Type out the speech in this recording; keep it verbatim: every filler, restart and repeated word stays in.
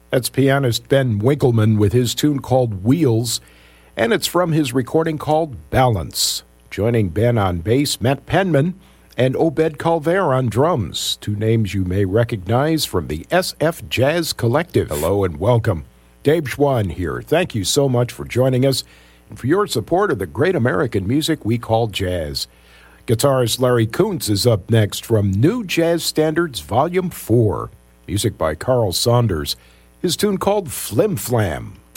That's pianist Ben Winkleman with his tune called Wheels, and it's from his recording called Balance. Joining Ben on bass, Matt Penman, and Obed Calver on drums, two names you may recognize from the S F Jazz Collective. Hello and welcome. Dave Schwann here. Thank you so much for joining us and for your support of the great American music we call jazz. Guitarist Larry Kuntz is up next from New Jazz Standards Volume four. Music by Carl Saunders. His tune called Flim Flam.